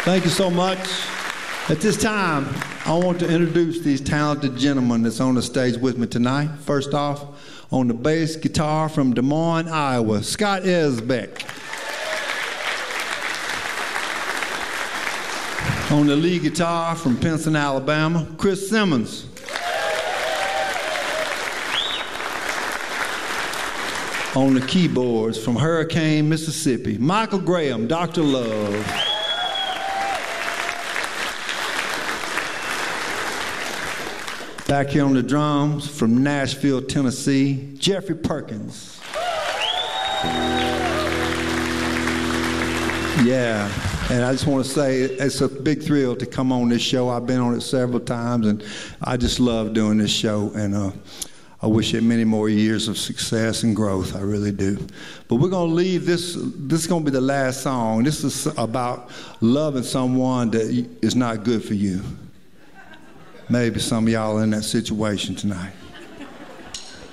Thank you so much. At this time, I want to introduce these talented gentlemen that's on the stage with me tonight. First off, on the bass guitar from Des Moines, Iowa, Scott Esbeck. On the lead guitar from Pinson, Alabama, Chris Simmons. On the keyboards from Hurricane, Mississippi, Michael Graham, Dr. Love. Back here on the drums from Nashville, Tennessee, Jeffrey Perkins. Yeah, and I just want to say it's a big thrill to come on this show. I've been on it several times, and I just love doing this show, and I wish it many more years of success and growth. I really do. But we're going to leave this. This is going to be the last song. This is about loving someone that is not good for you. Maybe some of y'all are in that situation tonight.